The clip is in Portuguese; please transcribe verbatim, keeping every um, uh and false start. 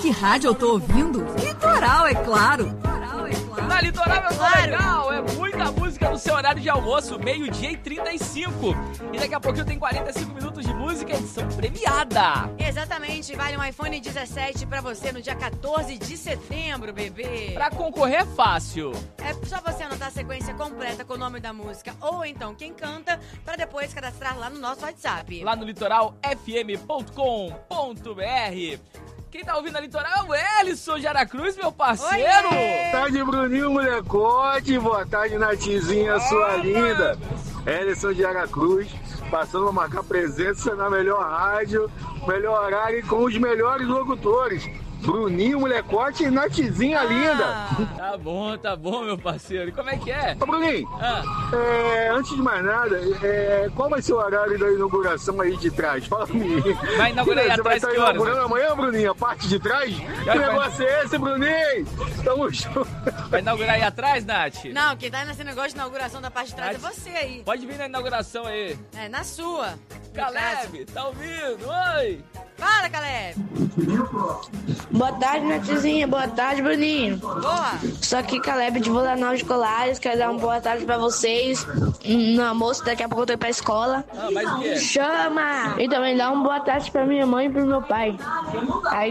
Que rádio eu tô ouvindo? Litoral, é claro. Na Litoral é claro. Legal, é muita música no seu horário de almoço, meio-dia e trinta e cinco. E daqui a pouco eu tenho quarenta e cinco minutos de música, edição premiada. Exatamente, vale um iPhone dezessete pra você no dia quatorze de setembro, bebê. Pra concorrer é fácil. É só você anotar a sequência completa com o nome da música ou então quem canta, pra depois cadastrar lá no nosso WhatsApp. Lá no litoral f m ponto com ponto b r. Quem tá ouvindo a Litoral é o Ellison de Aracruz, meu parceiro. Boa tarde, Bruninho Molecote. Boa tarde, Natizinha, sua linda. Ellison de Aracruz, passando a marcar presença na melhor rádio, melhor horário e com os melhores locutores. Bruninho Molecote e Natizinha ah, linda. Tá bom, tá bom, meu parceiro. E como é que é? Ô, Bruninho, ah. é, antes de mais nada, é, qual vai ser o horário da inauguração aí de trás? Fala comigo. Vai inaugurar aí atrás, que horas? Você vai estar inaugurando amanhã, Bruninho, a parte de trás? Já que vai... negócio é esse, Bruninho? Tamo junto. Vai inaugurar aí atrás, Nath? Não, quem tá nesse negócio de inauguração da parte de trás Nath, é você aí. Pode vir na inauguração aí. É, na sua. Caleb, tá ouvindo? Oi! Fala, Caleb! Boa tarde, Natizinha. Boa tarde, Bruninho. Boa! Só aqui, Caleb de Volanal de Colares. Quero dar uma boa tarde pra vocês. No almoço, daqui a pouco eu tô indo pra escola. Ah, mas o quê? Chama! E também dá uma boa tarde pra minha mãe e pro meu pai. Aí